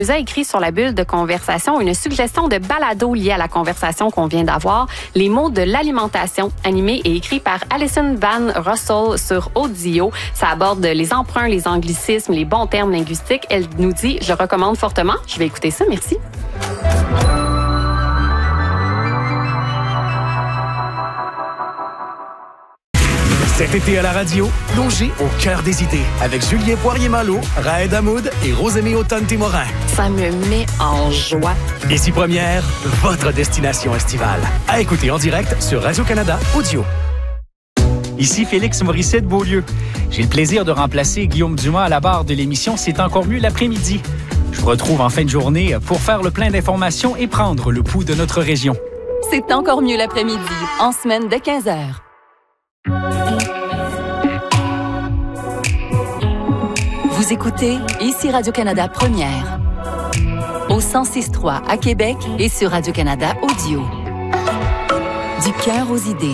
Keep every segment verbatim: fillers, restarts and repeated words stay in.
nous a écrit sur la bulle de conversation une suggestion de balado liée à la conversation qu'on vient d'avoir, Les mots de l'alimentation, animé et écrit par Alison Van Russell sur Audio. Ça aborde les emprunts, les anglicismes, les bons termes linguistiques. Elle nous dit, je recommande fortement. Je vais écouter ça, merci. Cet été à la radio, plongez au cœur des idées avec Julien Poirier-Malo, Raed Hamoud et Rosemée Automne-Témorin. Ça me met en joie. Ici Première, votre destination estivale. À écouter en direct sur Radio-Canada Audio. Ici Félix Morisset de Beaulieu. J'ai le plaisir de remplacer Guillaume Dumas à la barre de l'émission C'est encore mieux l'après-midi. Je vous retrouve en fin de journée pour faire le plein d'informations et prendre le pouls de notre région. C'est encore mieux l'après-midi, en semaine dès quinze heures. Vous écoutez ici Radio-Canada Première. Au cent six trois à Québec et sur Radio-Canada Audio. Du cœur aux idées.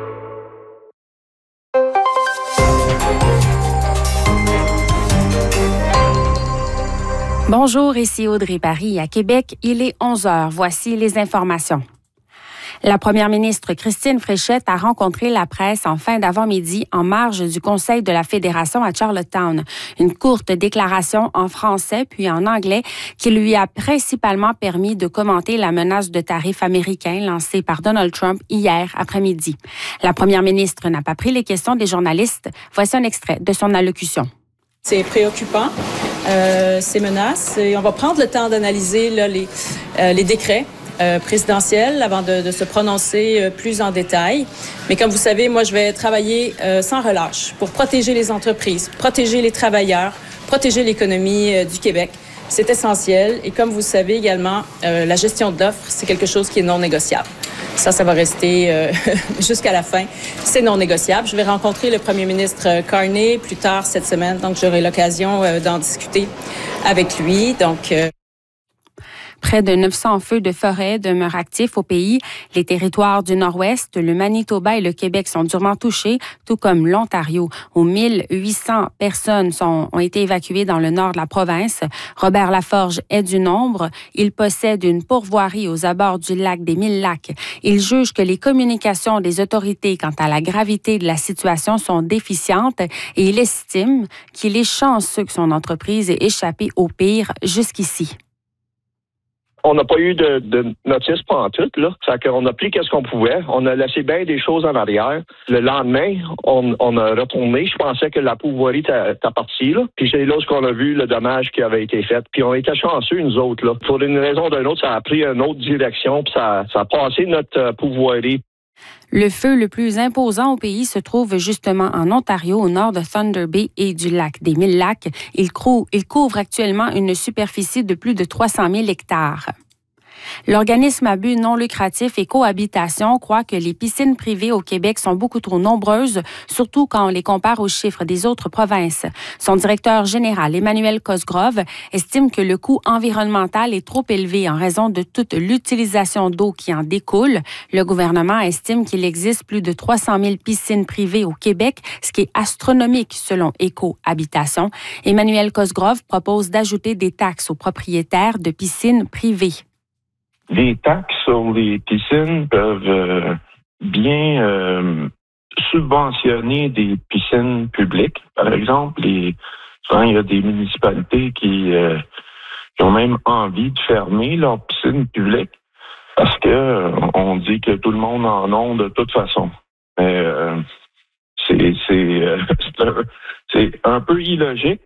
Bonjour, ici Audrey Paris à Québec. Il est onze heures. Voici les informations. La première ministre Christine Fréchette a rencontré la presse en fin d'avant-midi en marge du Conseil de la Fédération à Charlottetown. Une courte déclaration en français puis en anglais qui lui a principalement permis de commenter la menace de tarifs américains lancée par Donald Trump hier après-midi. La première ministre n'a pas pris les questions des journalistes. Voici un extrait de son allocution. C'est préoccupant, euh, ces menaces. Et on va prendre le temps d'analyser là, les, euh, les décrets Euh, présidentielle avant de, de se prononcer euh, plus en détail. Mais comme vous savez, moi, je vais travailler euh, sans relâche pour protéger les entreprises, protéger les travailleurs, protéger l'économie euh, du Québec. C'est essentiel. Et comme vous savez également, euh, la gestion d'offres, c'est quelque chose qui est non négociable. Ça, ça va rester euh, jusqu'à la fin. C'est non négociable. Je vais rencontrer le premier ministre Carney plus tard cette semaine, donc j'aurai l'occasion euh, d'en discuter avec lui. Donc... Euh Près de neuf cents feux de forêt demeurent actifs au pays. Les territoires du Nord-Ouest, le Manitoba et le Québec sont durement touchés, tout comme l'Ontario, où mille huit cents personnes sont, ont été évacuées dans le nord de la province. Robert Laforge est du nombre. Il possède une pourvoirie aux abords du lac des Mille Lacs. Il juge que les communications des autorités quant à la gravité de la situation sont déficientes et il estime qu'il est chanceux que son entreprise ait échappé au pire jusqu'ici. On n'a pas eu de, de notice pantoute, là. Ça fait qu'on a pris qu'est-ce qu'on pouvait. On a laissé bien des choses en arrière. Le lendemain, on, on a retourné. Je pensais que la pourvoirie était partie, là. Puis c'est là qu'on a vu le dommage qui avait été fait. Puis on était chanceux, nous autres, là. Pour une raison ou d'une autre, ça a pris une autre direction, puis ça, ça a passé notre pourvoirie. Le feu le plus imposant au pays se trouve justement en Ontario, au nord de Thunder Bay et du lac des Mille Lacs. Il, crou- il couvre actuellement une superficie de plus de trois cent mille hectares. L'organisme à but non lucratif et Cohabitation croit que les piscines privées au Québec sont beaucoup trop nombreuses, surtout quand on les compare aux chiffres des autres provinces. Son directeur général, Emmanuel Cosgrove, estime que le coût environnemental est trop élevé en raison de toute l'utilisation d'eau qui en découle. Le gouvernement estime qu'il existe plus de trois cent mille piscines privées au Québec, ce qui est astronomique selon Cohabitation. Emmanuel Cosgrove propose d'ajouter des taxes aux propriétaires de piscines privées. Les taxes sur les piscines peuvent euh, bien euh, subventionner des piscines publiques. Par exemple, les, souvent, il y a des municipalités qui, euh, qui ont même envie de fermer leurs piscines publiques parce que euh, on dit que tout le monde en a de toute façon. Mais euh, c'est, c'est, euh, c'est, un, c'est un peu illogique.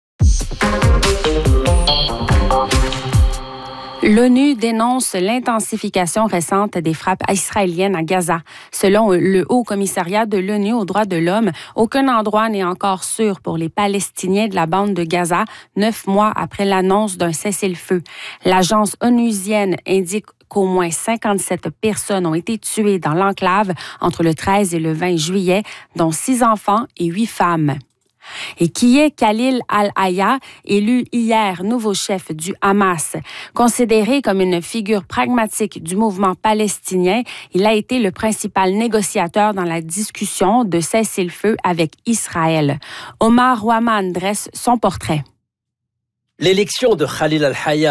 L'ONU dénonce l'intensification récente des frappes israéliennes à Gaza. Selon le Haut-Commissariat de l'ONU aux droits de l'homme, aucun endroit n'est encore sûr pour les Palestiniens de la bande de Gaza, neuf mois après l'annonce d'un cessez-le-feu. L'agence onusienne indique qu'au moins cinquante-sept personnes ont été tuées dans l'enclave entre le treize et le vingt juillet, dont six enfants et huit femmes. Et qui est Khalil al-Hayya, élu hier nouveau chef du Hamas. Considéré comme une figure pragmatique du mouvement palestinien, il a été le principal négociateur dans la discussion de cessez-le-feu avec Israël. Omar Ouaman dresse son portrait. L'élection de Khalil al-Hayya